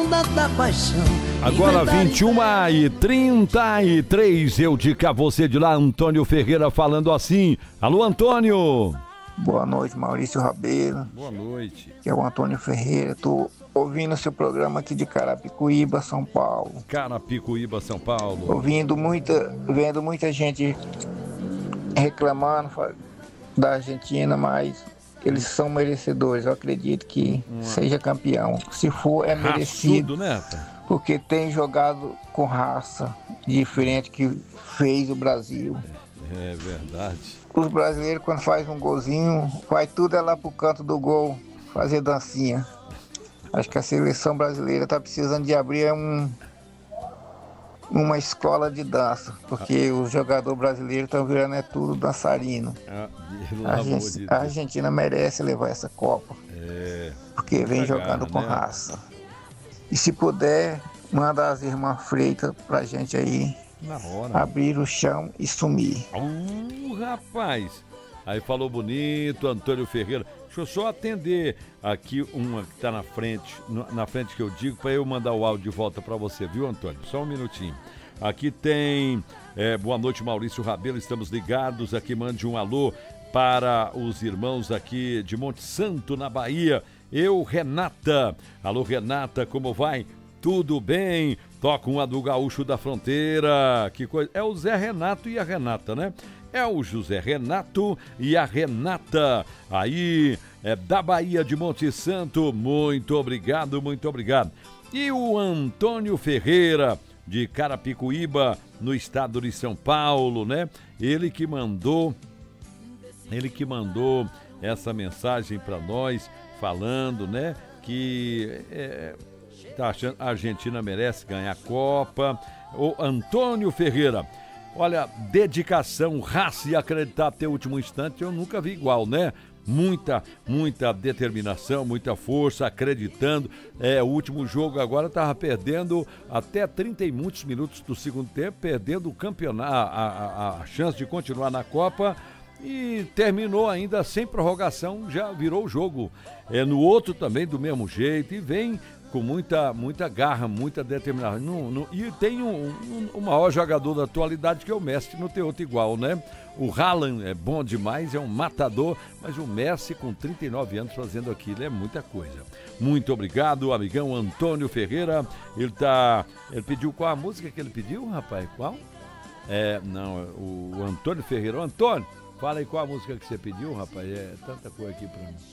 onda da paixão. Agora 21h33, eu de cá, você de lá, Antônio Ferreira falando assim. Alô, Antônio. Boa noite, Maurício Rabelo. Boa noite. Que é o Antônio Ferreira. Tô ouvindo seu programa aqui de Carapicuíba, São Paulo. Carapicuíba, São Paulo. Vendo muita gente reclamando da Argentina, mas eles são merecedores. Eu acredito que seja campeão. Se for, é merecido. Raçudo, né? Porque tem jogado com raça diferente que fez o Brasil. É verdade. Os brasileiros, quando faz um golzinho, vai tudo lá pro canto do gol fazer dancinha. Acho que a seleção brasileira tá precisando de abrir uma escola de dança, porque os jogadores brasileiros estão virando tudo dançarino. A Argentina merece levar essa Copa, porque vem jogando com raça. E se puder, manda as irmãs Freitas pra gente aí. Na hora. Abrir o chão e sumir. Rapaz. Aí falou bonito, Antônio Ferreira. Deixa eu só atender aqui uma que tá na frente que eu digo, para eu mandar o áudio de volta para você, viu, Antônio? Só um minutinho. Aqui tem, boa noite, Maurício Rabelo, estamos ligados. Aqui mande um alô para os irmãos aqui de Monte Santo, na Bahia. Eu, Renata. Alô, Renata, como vai? Tudo bem? Toca uma do Gaúcho da Fronteira. Que coisa. É o Zé Renato e a Renata, né? É o José Renato e a Renata. Aí, da Bahia de Monte Santo. Muito obrigado, muito obrigado. E o Antônio Ferreira, de Carapicuíba, no estado de São Paulo, né? Ele que mandou essa mensagem para nós, falando, né? Que tá achando a Argentina merece ganhar a Copa. O Antônio Ferreira, olha, dedicação, raça e acreditar até o último instante, eu nunca vi igual, né? Muita determinação, muita força, acreditando. O último jogo agora estava perdendo até 30 e muitos minutos do segundo tempo, perdendo o campeonato, a chance de continuar na Copa. E terminou ainda sem prorrogação, já virou o jogo. No outro também do mesmo jeito, e vem com muita garra, muita determinação. E tem o maior jogador da atualidade, que é o Messi, não tem outro igual, né? O Haaland é bom demais, é um matador, mas o Messi com 39 anos fazendo aquilo é muita coisa. Muito obrigado, amigão Antônio Ferreira. Ele pediu qual a música que ele pediu, rapaz? Qual? O Antônio Ferreira. Antônio, fala aí qual a música que você pediu, rapaz. É tanta coisa aqui pra mim.